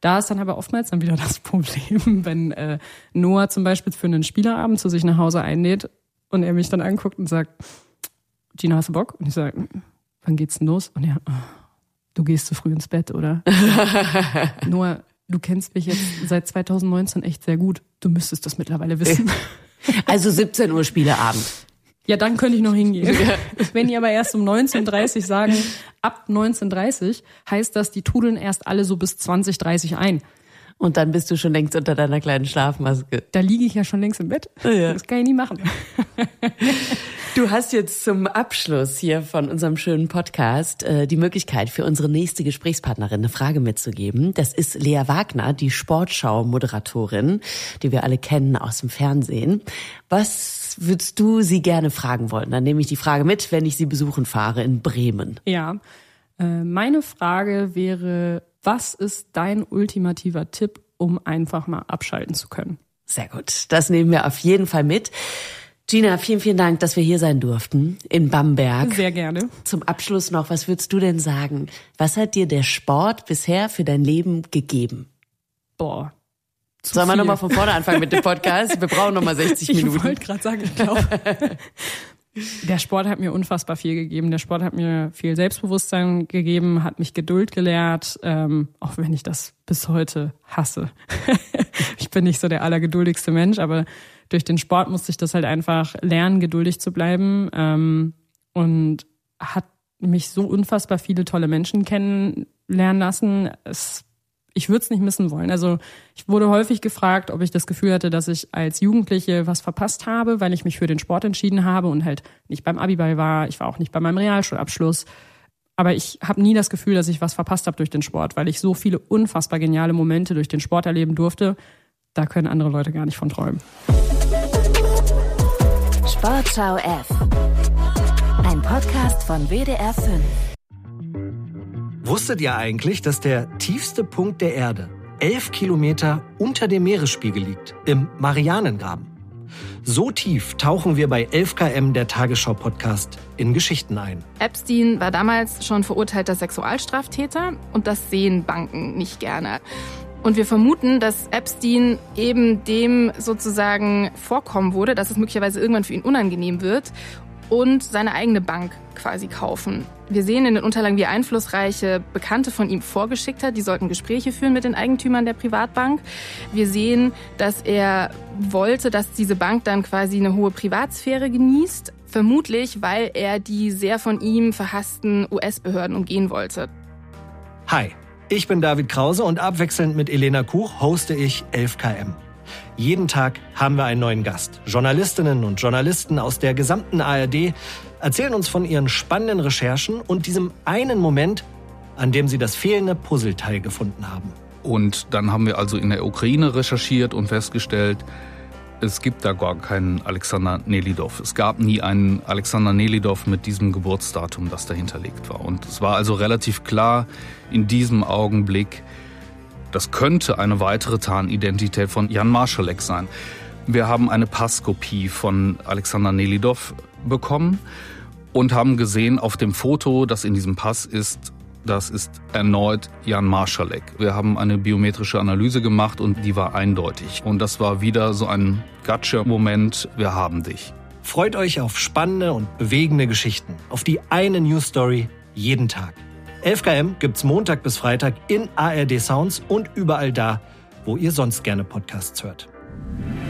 Da ist dann aber oftmals dann wieder das Problem, wenn Noah zum Beispiel für einen Spielerabend zu sich nach Hause einlädt und er mich dann anguckt und sagt, Gina, hast du Bock? Und ich sage, wann geht's denn los? Und er, du gehst zu früh ins Bett, oder? Noah, du kennst mich jetzt seit 2019 echt sehr gut. Du müsstest das mittlerweile wissen. Also 17 Uhr Spieleabend. Ja, dann könnte ich noch hingehen. Wenn die aber erst um 19:30 sagen, ab 19:30, heißt das, die trudeln erst alle so bis 20:30 ein. Und dann bist du schon längst unter deiner kleinen Schlafmaske. Da liege ich ja schon längst im Bett. Ja. Das kann ich nie machen. Du hast jetzt zum Abschluss hier von unserem schönen Podcast die Möglichkeit für unsere nächste Gesprächspartnerin eine Frage mitzugeben. Das ist Lea Wagner, die Sportschau-Moderatorin, die wir alle kennen aus dem Fernsehen. Was würdest du sie gerne fragen wollen? Dann nehme ich die Frage mit, wenn ich sie besuchen fahre in Bremen. Ja, meine Frage wäre, was ist dein ultimativer Tipp, um einfach mal abschalten zu können? Sehr gut, das nehmen wir auf jeden Fall mit. Gina, vielen, vielen Dank, dass wir hier sein durften in Bamberg. Sehr gerne. Zum Abschluss noch, was würdest du denn sagen? Was hat dir der Sport bisher für dein Leben gegeben? Boah. Sollen wir nochmal von vorne anfangen mit dem Podcast? Wir brauchen nochmal 60 Minuten. Ich wollte gerade sagen, ich glaube, der Sport hat mir unfassbar viel gegeben. Der Sport hat mir viel Selbstbewusstsein gegeben, hat mich Geduld gelehrt, auch wenn ich das bis heute hasse. Ich bin nicht so der allergeduldigste Mensch, aber durch den Sport musste ich das halt einfach lernen, geduldig zu bleiben, und hat mich so unfassbar viele tolle Menschen kennenlernen lassen. Ich würde es nicht missen wollen. Also ich wurde häufig gefragt, ob ich das Gefühl hatte, dass ich als Jugendliche was verpasst habe, weil ich mich für den Sport entschieden habe und halt nicht beim Abiball war. Ich war auch nicht bei meinem Realschulabschluss. Aber ich habe nie das Gefühl, dass ich was verpasst habe durch den Sport, weil ich so viele unfassbar geniale Momente durch den Sport erleben durfte. Da können andere Leute gar nicht von träumen. Sportschau F. Ein Podcast von WDR 5. Wusstet ihr eigentlich, dass der tiefste Punkt der Erde 11 Kilometer unter dem Meeresspiegel liegt, im Marianengraben? So tief tauchen wir bei 11 km, der Tagesschau-Podcast, in Geschichten ein. Epstein war damals schon verurteilter Sexualstraftäter und das sehen Banken nicht gerne. Und wir vermuten, dass Epstein eben dem sozusagen vorkommen wurde, dass es möglicherweise irgendwann für ihn unangenehm wird und seine eigene Bank quasi kaufen. Wir sehen in den Unterlagen, wie einflussreiche Bekannte von ihm vorgeschickt hat. Die sollten Gespräche führen mit den Eigentümern der Privatbank. Wir sehen, dass er wollte, dass diese Bank dann quasi eine hohe Privatsphäre genießt. Vermutlich, weil er die sehr von ihm verhassten US-Behörden umgehen wollte. Hi, ich bin David Krause und abwechselnd mit Elena Kuch hoste ich 11 km. Jeden Tag haben wir einen neuen Gast. Journalistinnen und Journalisten aus der gesamten ARD erzählen uns von ihren spannenden Recherchen und diesem einen Moment, an dem sie das fehlende Puzzleteil gefunden haben. Und dann haben wir also in der Ukraine recherchiert und festgestellt, es gibt da gar keinen Alexander Nelidov. Es gab nie einen Alexander Nelidov mit diesem Geburtsdatum, das dahinterlegt war. Und es war also relativ klar in diesem Augenblick, das könnte eine weitere Tarnidentität von Jan Marschalek sein. Wir haben eine Passkopie von Alexander Nelidov bekommen und haben gesehen, auf dem Foto, das in diesem Pass ist, das ist erneut Jan Marschalek. Wir haben eine biometrische Analyse gemacht und die war eindeutig. Und das war wieder so ein Gotcha-Moment, wir haben dich. Freut euch auf spannende und bewegende Geschichten, auf die eine News-Story jeden Tag. 11 km gibt's Montag bis Freitag in ARD Sounds und überall da, wo ihr sonst gerne Podcasts hört.